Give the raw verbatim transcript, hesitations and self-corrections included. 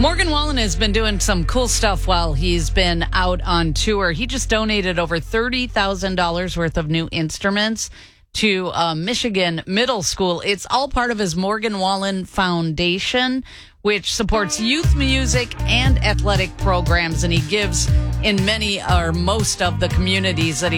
Morgan Wallen has been doing some cool stuff while he's been out on tour. He just donated over thirty thousand dollars worth of new instruments to uh, Michigan Middle School. It's all part of his Morgan Wallen Foundation, which supports youth music and athletic programs, and he gives in many or most of the communities that he